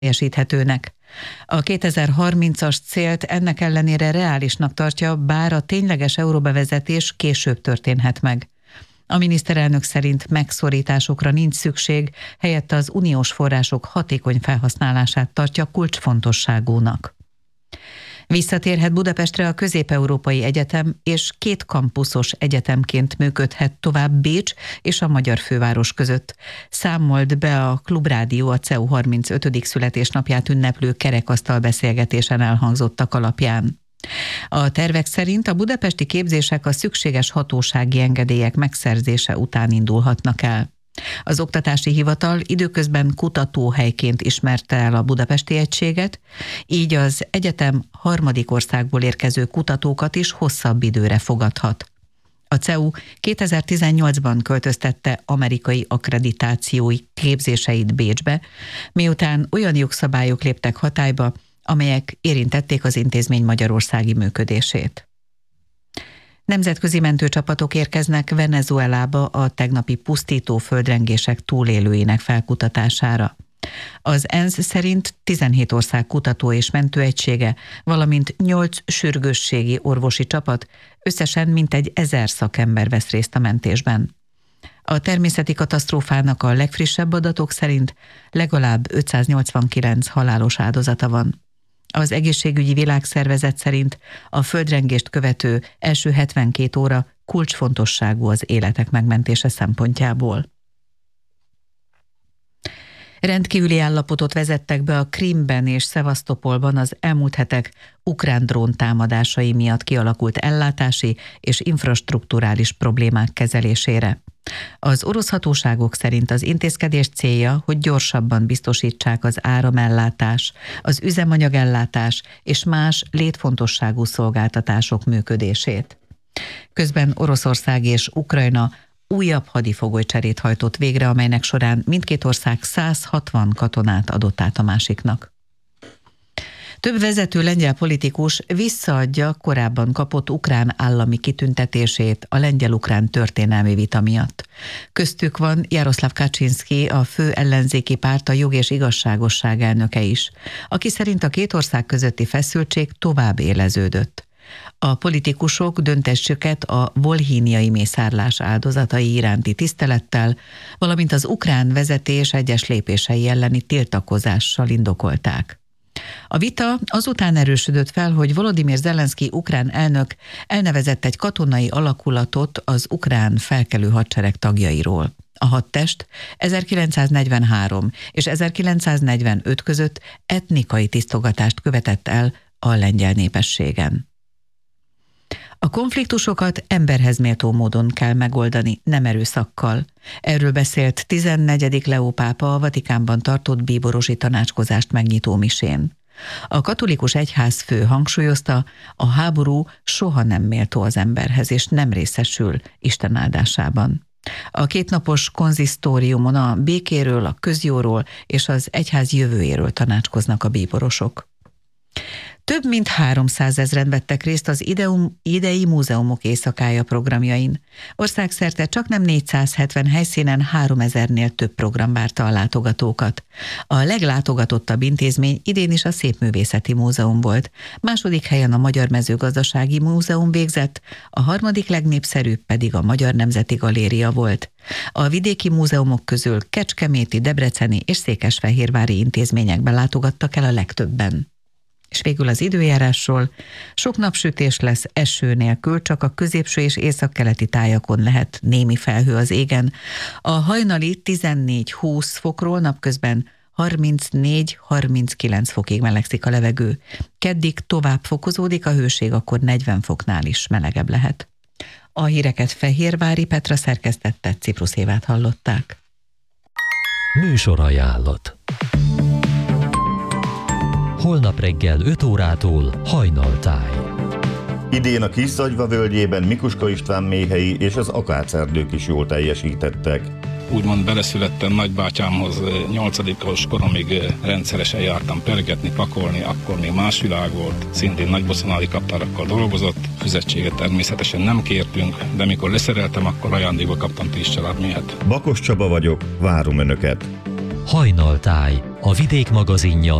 teljesíthetőnek. A 2030-as célt ennek ellenére reálisnak tartja, bár a tényleges euróbevezetés később történhet meg. A miniszterelnök szerint megszorításokra nincs szükség, helyette az uniós források hatékony felhasználását tartja kulcsfontosságúnak. Visszatérhet Budapestre a Közép-Európai Egyetem, és 2 kampuszos egyetemként működhet tovább Bécs és a magyar főváros között. Számolt be a Klubrádió a CEU 35. születésnapját ünneplő kerekasztal beszélgetésen elhangzottak alapján. A tervek szerint a budapesti képzések a szükséges hatósági engedélyek megszerzése után indulhatnak el. Az Oktatási Hivatal időközben kutatóhelyként ismerte el a budapesti egységet, így az egyetem harmadik országból érkező kutatókat is hosszabb időre fogadhat. A CEU 2018-ban költöztette amerikai akkreditációi képzéseit Bécsbe, miután olyan jogszabályok léptek hatályba, amelyek érintették az intézmény magyarországi működését. Nemzetközi mentőcsapatok érkeznek Venezuelába a tegnapi pusztító földrengések túlélőinek felkutatására. Az ENSZ szerint 17 ország kutató és mentőegysége, valamint 8 sürgősségi orvosi csapat, összesen mintegy 1000 szakember vesz részt a mentésben. A természeti katasztrófának a legfrissebb adatok szerint legalább 589 halálos áldozata van. Az Egészségügyi Világszervezet szerint a földrengést követő első 72 óra kulcsfontosságú az életek megmentése szempontjából. Rendkívüli állapotot vezettek be a Krimben és Szevasztopolban az elmúlt hetek ukrán drón támadásai miatt kialakult ellátási és infrastrukturális problémák kezelésére. Az orosz hatóságok szerint az intézkedés célja, hogy gyorsabban biztosítsák az áramellátás, az üzemanyagellátás és más létfontosságú szolgáltatások működését. Közben Oroszország és Ukrajna újabb hadifogolycserét hajtott végre, amelynek során mindkét ország 160 katonát adott át a másiknak. Több vezető lengyel politikus visszaadja korábban kapott ukrán állami kitüntetését a lengyel-ukrán történelmi vita miatt. Köztük van Jaroszláv Kaczynszki, a fő ellenzéki párt, a Jog és Igazságosság elnöke is, aki szerint a két ország közötti feszültség tovább éleződött. A politikusok döntésüket a volhíniai mészárlás áldozatai iránti tisztelettel, valamint az ukrán vezetés egyes lépései elleni tiltakozással indokolták. A vita azután erősödött fel, hogy Volodymyr Zelenszky ukrán elnök elnevezett egy katonai alakulatot az ukrán felkelő hadsereg tagjairól. A hadtest 1943 és 1945 között etnikai tisztogatást követett el a lengyel népességen. A konfliktusokat emberhez méltó módon kell megoldani, nem erőszakkal. Erről beszélt 14. Leó pápa a Vatikánban tartott bíborosi tanácskozást megnyitó misén. A katolikus egyház fő hangsúlyozta, a háború soha nem méltó az emberhez, és nem részesül Isten áldásában. A kétnapos konzisztóriumon a békéről, a közjóról és az egyház jövőjéről tanácskoznak a bíborosok. Több mint 300 000 vettek részt az idei múzeumok éjszakája programjain. Országszerte csaknem 470 helyszínen 3000-nél több program várta a látogatókat. A leglátogatottabb intézmény idén is a Szépművészeti Múzeum volt. Második helyen a Magyar Mezőgazdasági Múzeum végzett, a harmadik legnépszerűbb pedig a Magyar Nemzeti Galéria volt. A vidéki múzeumok közül kecskeméti, debreceni és székesfehérvári intézményekben látogattak el a legtöbben. És végül az időjárásról: sok napsütés lesz eső nélkül, csak a középső és északkeleti tájakon lehet némi felhő az égen. A hajnali 14-20 fokról napközben 34-39 fokig melegszik a levegő. Keddig tovább fokozódik a hőség, akkor 40 foknál is melegebb lehet. A híreket Fehérvári Petra szerkesztette, Ciprusz Évát hallották. Műsorajánlat. Holnap reggel 5 órától Hajnaltáj. Idén a Kis-Zagyva völgyében Mikuska István méhei és az akácerdők is jól teljesítettek. Úgymond beleszülettem nagybátyámhoz, 8. koromig rendszeresen jártam pergetni, pakolni, akkor még más világ volt, szintén nagybosszonári kaptárakkal dolgozott, fizetséget természetesen nem kértünk, de mikor leszereltem, akkor ajándékba kaptam 10 családméhet. Bakos Csaba vagyok, várom Önöket! Hajnaltáj, a Vidék magazinja